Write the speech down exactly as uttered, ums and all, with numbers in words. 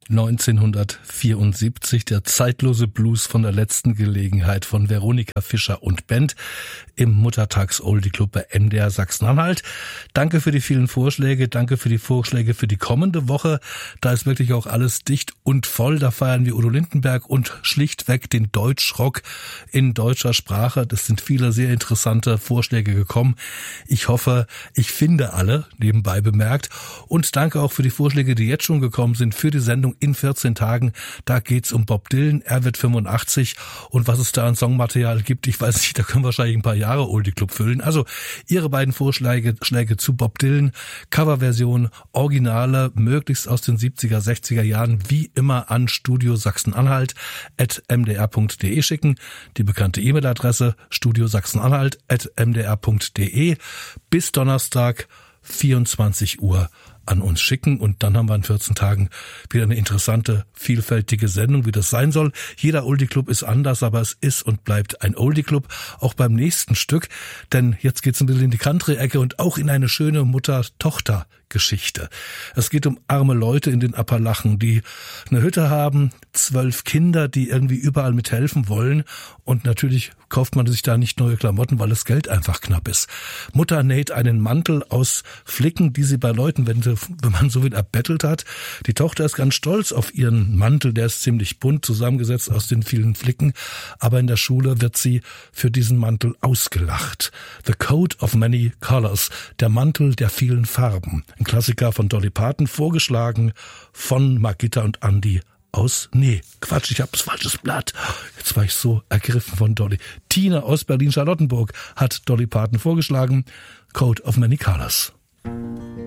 neunzehnhundertvierundsiebzig, der zeitlose Blues von der letzten Gelegenheit von Veronika Fischer und Band im Muttertags-Oldie-Club bei M D R Sachsen-Anhalt. Danke für die vielen Vorschläge, danke für die Vorschläge für die kommende Woche. Da ist wirklich auch alles dicht und voll. Da feiern wir Udo Lindenberg und schlichtweg den Deutschrock in deutscher Sprache. Das sind viele sehr interessante Vorschläge gekommen. Ich hoffe, ich finde alle, nebenbei bemerkt. Und danke auch für die Vorschläge, die jetzt schon gekommen sind, für die Sendung in vierzehn Tagen. Da geht's um Bob Dylan. Er wird fünfundachtzig. Und was es da an Songmaterial gibt, ich weiß nicht, da können wir wahrscheinlich ein paar Jahre Oldie Club füllen. Also Ihre beiden Vorschläge Schläge zu Bob Dylan, Coverversion, Originale, möglichst aus den siebziger, sechziger Jahren, wie immer an studio sachsen-anhalt at m d r punkt d e schicken. Die bekannte E-Mail-Adresse studio sachsen-anhalt at m d r punkt d e. Bis Donnerstag, vierundzwanzig Uhr an uns schicken und dann haben wir in vierzehn Tagen wieder eine interessante, vielfältige Sendung, wie das sein soll. Jeder Oldie-Club ist anders, aber es ist und bleibt ein Oldie-Club, auch beim nächsten Stück, denn jetzt geht's ein bisschen in die Country-Ecke und auch in eine schöne Mutter-Tochter-Geschichte. Es geht um arme Leute in den Appalachen, die eine Hütte haben, zwölf Kinder, die irgendwie überall mithelfen wollen und natürlich kauft man sich da nicht neue Klamotten, weil das Geld einfach knapp ist. Mutter näht einen Mantel aus Flicken, die sie bei Leuten, wenn, sie, wenn man so will, erbettelt hat. Die Tochter ist ganz stolz auf ihren Mantel, der ist ziemlich bunt zusammengesetzt aus den vielen Flicken, aber in der Schule wird sie für diesen Mantel ausgelacht. The Coat of Many Colors, der Mantel der vielen Farben. Ein Klassiker von Dolly Parton, vorgeschlagen von Margitta und Andy aus, nee, Quatsch, ich hab's falsches Blatt. Jetzt war ich so ergriffen von Dolly. Tina aus Berlin-Charlottenburg hat Dolly Parton vorgeschlagen. Coat of Many Colors.